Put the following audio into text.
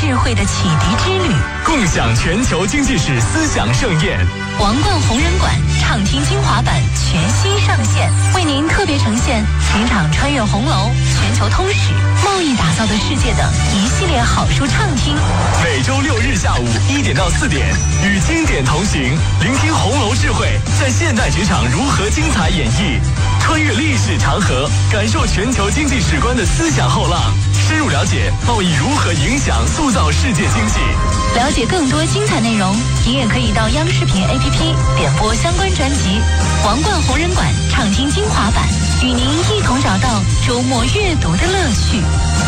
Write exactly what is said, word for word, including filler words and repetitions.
智慧的启迪之旅， 共享全球经济史思想盛宴。 王冠红人馆畅听精华版全新上线，为您特别呈现情场穿越红楼、全球通史、贸易打造的世界等一系列好书畅听。 每周六日下午一点到四点，与经典同行，聆听红楼智慧在现代职场如何精彩演绎，穿越历史长河，感受全球经济史观的思想后浪，深入了解贸易如何影响塑造世界经济。 了解更多精彩内容，您也可以到央视频 A P P 点播相关专辑《王冠红人馆畅听精华版》，与您一同找到周末阅读的乐趣。